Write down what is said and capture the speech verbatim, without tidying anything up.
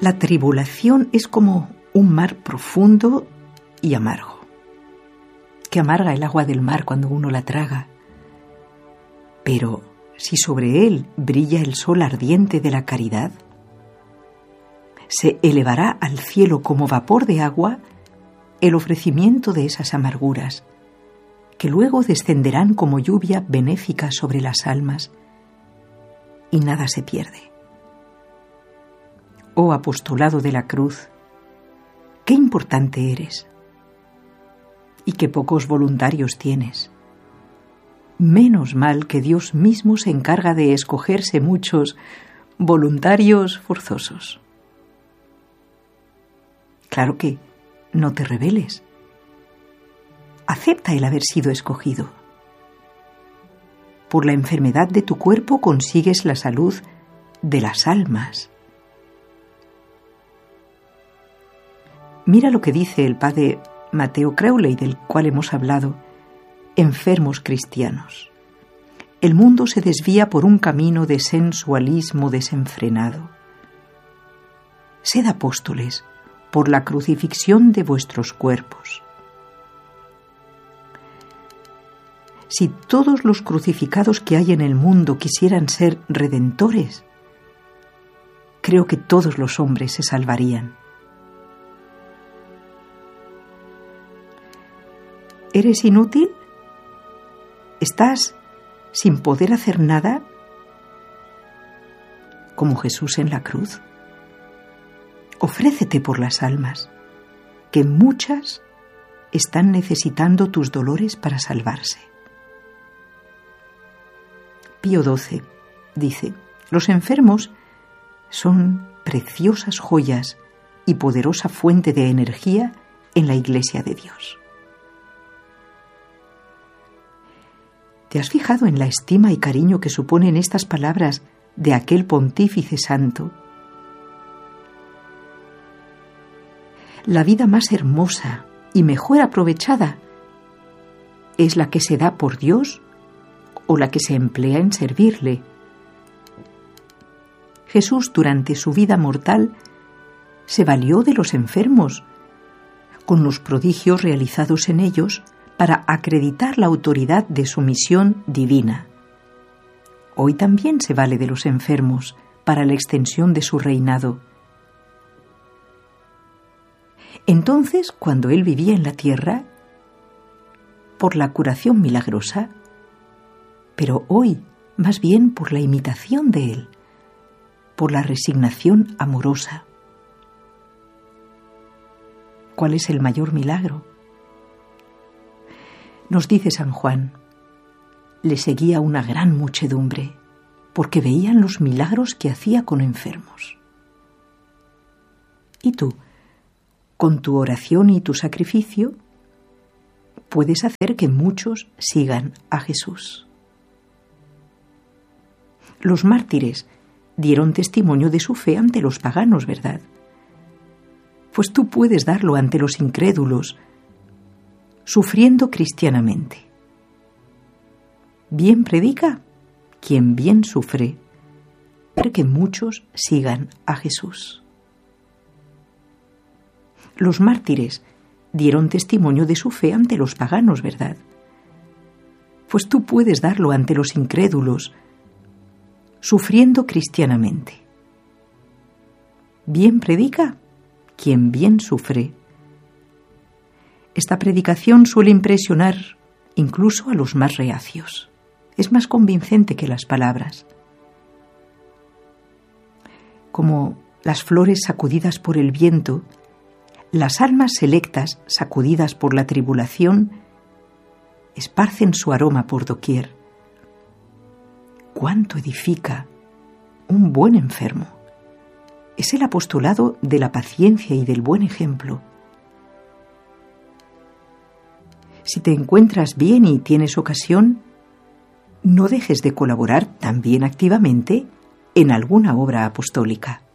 La tribulación es como un mar profundo y amargo, que amarga el agua del mar cuando uno la traga. Pero si sobre él brilla el sol ardiente de la caridad, se elevará al cielo como vapor de agua el ofrecimiento de esas amarguras, que luego descenderán como lluvia benéfica sobre las almas, y nada se pierde. Oh apostolado de la cruz, qué importante eres, y qué pocos voluntarios tienes. Menos mal que Dios mismo se encarga de escogerse muchos voluntarios forzosos. Claro que no te rebeles. Acepta el haber sido escogido. Por la enfermedad de tu cuerpo consigues la salud de las almas. Mira lo que dice el padre Mateo Crowley, del cual hemos hablado. Enfermos cristianos. El mundo se desvía por un camino de sensualismo desenfrenado. Sed apóstoles por la crucifixión de vuestros cuerpos. Si todos los crucificados que hay en el mundo quisieran ser redentores, creo que todos los hombres se salvarían. ¿Eres inútil? ¿Estás sin poder hacer nada? Como Jesús en la cruz. Ofrécete por las almas, que muchas están necesitando tus dolores para salvarse. Pío doce dice: los enfermos son preciosas joyas y poderosa fuente de energía en la Iglesia de Dios. ¿Te has fijado en la estima y cariño que suponen estas palabras de aquel pontífice santo? La vida más hermosa y mejor aprovechada es la que se da por Dios o la que se emplea en servirle. Jesús, durante su vida mortal, se valió de los enfermos, con los prodigios realizados en ellos para acreditar la autoridad de su misión divina. Hoy también se vale de los enfermos para la extensión de su reinado. Entonces, cuando él vivía en la tierra, por la curación milagrosa, pero hoy, más bien por la imitación de él, por la resignación amorosa. ¿Cuál es el mayor milagro? Nos dice San Juan: le seguía una gran muchedumbre, porque veían los milagros que hacía con enfermos. ¿Y tú, con tu oración y tu sacrificio, puedes hacer que muchos sigan a Jesús? Los mártires dieron testimonio de su fe ante los paganos, ¿verdad? Pues tú puedes darlo ante los incrédulos, sufriendo cristianamente. Bien predica quien bien sufre, para que muchos sigan a Jesús. Los mártires dieron testimonio de su fe ante los paganos, ¿verdad? Pues tú puedes darlo ante los incrédulos, sufriendo cristianamente. Bien predica quien bien sufre. Esta predicación suele impresionar incluso a los más reacios. Es más convincente que las palabras. Como las flores sacudidas por el viento, las almas selectas sacudidas por la tribulación esparcen su aroma por doquier. ¿Cuánto edifica un buen enfermo? Es el apostolado de la paciencia y del buen ejemplo. Si te encuentras bien y tienes ocasión, no dejes de colaborar también activamente en alguna obra apostólica.